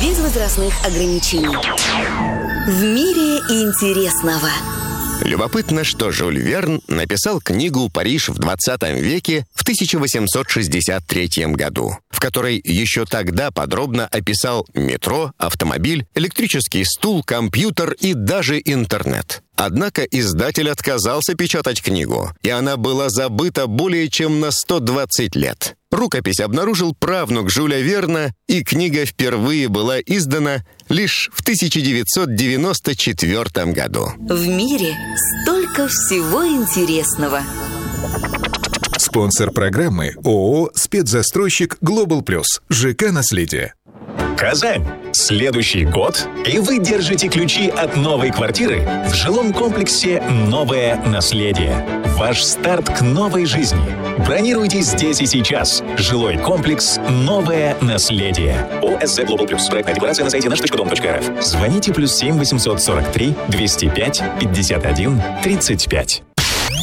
без возрастных ограничений. В мире интересного. Любопытно, что Жюль Верн написал книгу «Париж в 20 веке» в 1863 году, в которой еще тогда подробно описал метро, автомобиль, электрический стул, компьютер и даже интернет. Однако издатель отказался печатать книгу, и она была забыта более чем на 120 лет. Рукопись обнаружил правнук Жюля Верна, и книга впервые была издана лишь в 1994 году. В мире столько всего интересного. Спонсор программы ООО «Спецзастройщик Глобал Плюс». ЖК «Наследие». Казань. Следующий год, и вы держите ключи от новой квартиры в жилом комплексе «Новое наследие». Ваш старт к новой жизни. Бронируйте здесь и сейчас. Жилой комплекс «Новое наследие». ОСЗ Global Plus. Проектная декларация на сайте наш.дом.рф. Звоните +7 843 205 51 35.